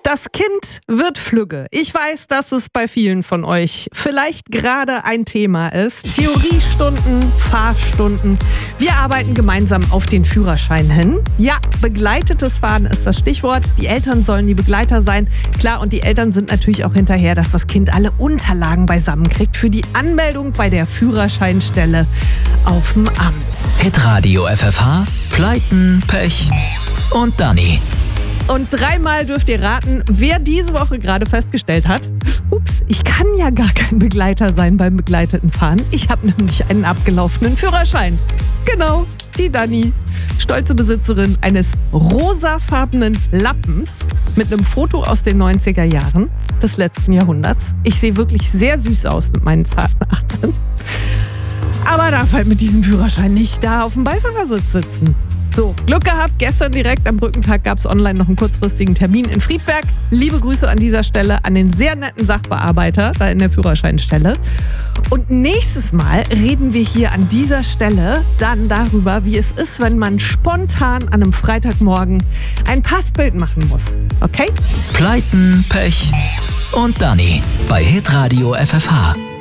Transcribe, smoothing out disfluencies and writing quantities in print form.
Das Kind wird flügge. Ich weiß, dass es bei vielen von euch vielleicht gerade ein Thema ist. Theoriestunden, Fahrstunden. Wir arbeiten gemeinsam auf den Führerschein hin. Ja, begleitetes Fahren ist das Stichwort. Die Eltern sollen die Begleiter sein. Klar, und die Eltern sind natürlich auch hinterher, dass das Kind alle Unterlagen beisammen kriegt für die Anmeldung bei der Führerscheinstelle auf dem Amt. Hitradio FFH, Pleiten, Pech und Dani. Und dreimal dürft ihr raten, wer diese Woche gerade festgestellt hat: Ups, ich kann ja gar kein Begleiter sein beim begleiteten Fahren. Ich habe nämlich einen abgelaufenen Führerschein. Genau, die Dani. Stolze Besitzerin eines rosafarbenen Lappens mit einem Foto aus den 90er Jahren des letzten Jahrhunderts. Ich sehe wirklich sehr süß aus mit meinen zarten 18. Aber darf halt mit diesem Führerschein nicht da auf dem Beifahrersitz sitzen. So, Glück gehabt, gestern direkt am Brückentag gab es online noch einen kurzfristigen Termin in Friedberg. Liebe Grüße an dieser Stelle an den sehr netten Sachbearbeiter da in der Führerscheinstelle. Und nächstes Mal reden wir hier an dieser Stelle dann darüber, wie es ist, wenn man spontan an einem Freitagmorgen ein Passbild machen muss. Okay? Pleiten, Pech und Dani bei Hitradio FFH.